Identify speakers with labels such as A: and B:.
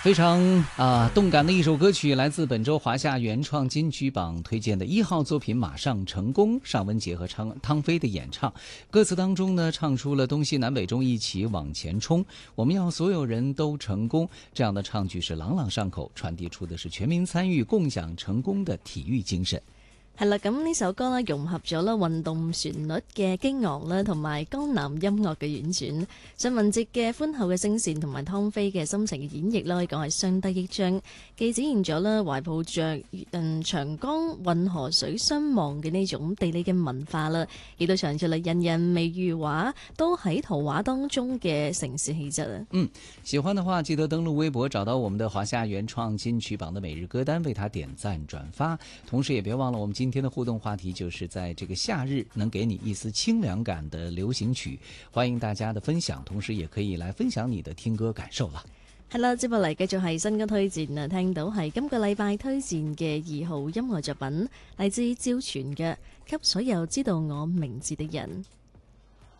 A: 非常动感的一首歌曲，来自本周华夏原创金曲榜推荐的1号作品《马上成功》，尚雯婕和汤菲的演唱。歌词当中呢，唱出了东西南北中一起往前冲，我们要所有人都成功，这样的唱句是朗朗上口，傳遞出的是全民參與共享成功的體育精神。
B: 係啦，咁呢首歌咧融合咗啦運動旋律嘅激昂啦，同埋江南音樂嘅婉轉，尚雯婕嘅寬厚嘅聲線同埋湯菲嘅深情嘅演繹啦，可以講係相得益彰，既展現咗啦懷抱着長江運河水相望嘅呢種地理嘅文化啦，亦都唱出啦人人未如畫，都喺圖畫當中嘅城市氣質啊。
A: 喜歡的話記得登錄微博，找到我們的華夏原創金曲榜的每日歌單，為它點讚轉發，同時也別忘了我們今天的互動話題就是在這個夏日能給你一絲清涼感的流行曲，歡迎大家的分享，同時也可以來分享你的聽歌感受啦。
B: 係啦，接落嚟繼續係新歌推薦啊，聽到係今個禮拜推薦嘅2號音樂作品，嚟自趙傳嘅《給所有知道我名字的人》。